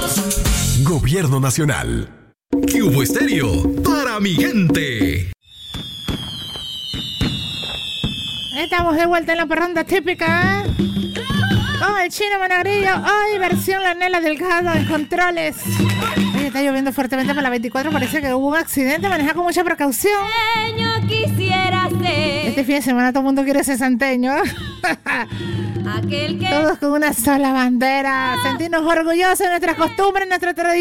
Gobierno Nacional. Cubo Estéreo, para mi gente. Estamos de vuelta en la parranda típica, ¿eh? Con el Chino Managrillo. Hoy versión la Nela Delgado en controles. Oye, está lloviendo fuertemente para la 24. Parece que hubo un accidente. Maneja con mucha precaución. Quisiera ser este fin de semana todo el mundo quiere ser santeño. aquel que todos con una sola bandera. Sentirnos orgullosos de nuestras costumbres, nuestra tradición.